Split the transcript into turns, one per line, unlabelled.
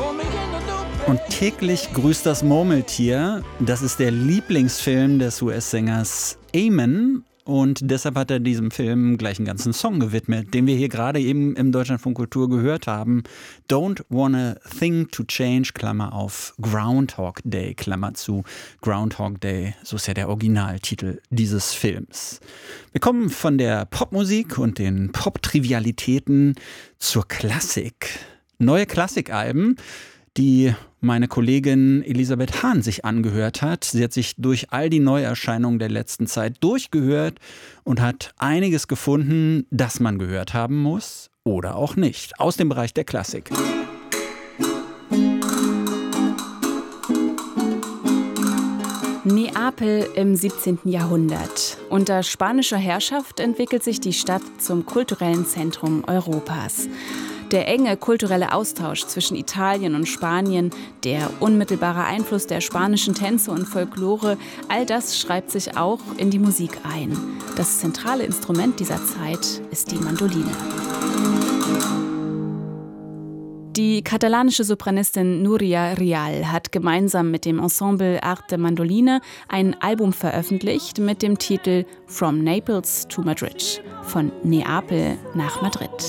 Und täglich grüßt das Murmeltier. Das ist der Lieblingsfilm des US-Sängers Amen. Und deshalb hat er diesem Film gleich einen ganzen Song gewidmet, den wir hier gerade eben im Deutschlandfunk Kultur gehört haben. Don't Wanna Thing to Change, Klammer auf, Groundhog Day, Klammer zu. Groundhog Day, so ist ja der Originaltitel dieses Films. Wir kommen von der Popmusik und den Pop-Trivialitäten zur Klassik. Neue Klassikalben, die meine Kollegin Elisabeth Hahn sich angehört hat. Sie hat sich durch all die Neuerscheinungen der letzten Zeit durchgehört und hat einiges gefunden, das man gehört haben muss oder auch nicht, aus dem Bereich der Klassik.
Neapel im 17. Jahrhundert. Unter spanischer Herrschaft entwickelt sich die Stadt zum kulturellen Zentrum Europas. Der enge kulturelle Austausch zwischen Italien und Spanien, der unmittelbare Einfluss der spanischen Tänze und Folklore, all das schreibt sich auch in die Musik ein. Das zentrale Instrument dieser Zeit ist die Mandoline. Die katalanische Sopranistin Núria Rial hat gemeinsam mit dem Ensemble Arte Mandoline ein Album veröffentlicht mit dem Titel From Naples to Madrid, von Neapel nach Madrid.